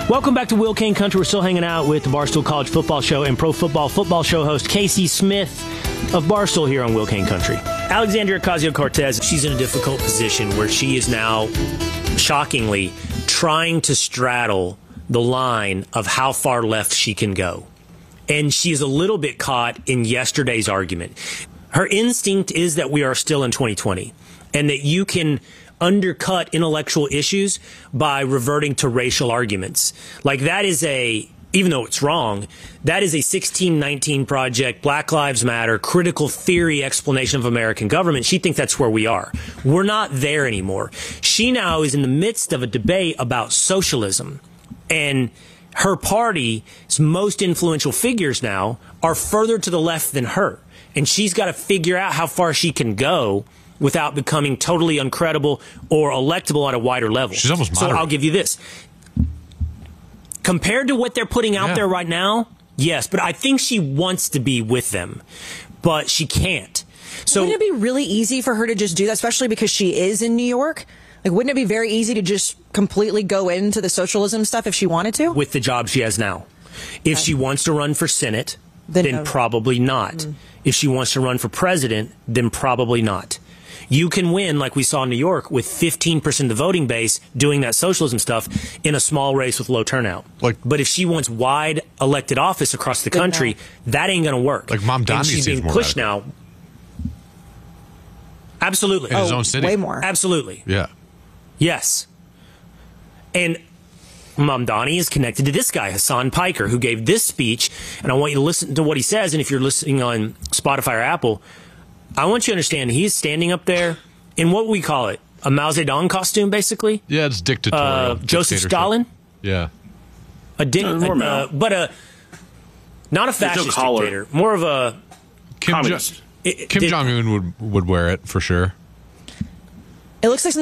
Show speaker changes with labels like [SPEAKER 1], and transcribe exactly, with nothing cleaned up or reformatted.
[SPEAKER 1] Welcome back to Will Kane Country. We're still hanging out with the Barstool College Football Show and Pro Football Football Show host Casey Smith of Barstool here on Will Kane Country. Alexandria Ocasio-Cortez, she's in a difficult position where she is now, shockingly, trying to straddle the line of how far left she can go. And she is a little bit caught in yesterday's argument. Her instinct is that we are still in twenty twenty and that you can undercut intellectual issues by reverting to racial arguments. Like that is a, even though it's wrong, that is a sixteen nineteen Project, Black Lives Matter, critical theory explanation of American government. She thinks that's where we are. We're not there anymore. She now is in the midst of a debate about socialism. And her party's most influential figures now are further to the left than her. And she's got to figure out how far she can go without becoming totally uncredible or electable on a wider level.
[SPEAKER 2] She's almost moderate.
[SPEAKER 1] So I'll give you this. Compared to what they're putting out
[SPEAKER 2] yeah.
[SPEAKER 1] there right now, yes, but I think she wants to be with them, but she can't. So
[SPEAKER 3] wouldn't it be really easy for her to just do that, especially because she is in New York? Like, wouldn't it be very easy to just completely go into the socialism stuff if she wanted to?
[SPEAKER 1] With the job she has now. If she wants to run for Senate, then,
[SPEAKER 3] Then no.
[SPEAKER 1] probably not. Mm. If she wants to run for president, then probably not. You can win, like we saw in New York, with fifteen percent of the voting base doing that socialism stuff in a small race with low turnout. Like, but if she wants wide elected office across the country, that ain't going to work.
[SPEAKER 2] Like Mom Donnie
[SPEAKER 1] and she's
[SPEAKER 2] seems
[SPEAKER 1] being
[SPEAKER 2] more
[SPEAKER 1] pushed
[SPEAKER 2] radical.
[SPEAKER 1] now. Absolutely.
[SPEAKER 2] In his
[SPEAKER 3] oh,
[SPEAKER 2] own city.
[SPEAKER 3] Way more.
[SPEAKER 1] Absolutely.
[SPEAKER 2] Yeah.
[SPEAKER 1] Yes. And Mamdani is connected to this guy, Hassan Piker, who gave this speech. And I want you to listen to what he says. And if you're listening on Spotify or Apple, I want you to understand he's standing up there in what we call it, a Mao Zedong costume, basically.
[SPEAKER 2] Yeah, it's dictatorial.
[SPEAKER 1] Uh, Joseph Stalin.
[SPEAKER 2] Yeah.
[SPEAKER 1] A di-
[SPEAKER 4] No, more
[SPEAKER 1] a, uh, but a not a fascist
[SPEAKER 4] no
[SPEAKER 1] dictator, more of a
[SPEAKER 2] Kim, jo-
[SPEAKER 4] communist.
[SPEAKER 2] Kim Jong Un would would wear it for sure.
[SPEAKER 3] It looks like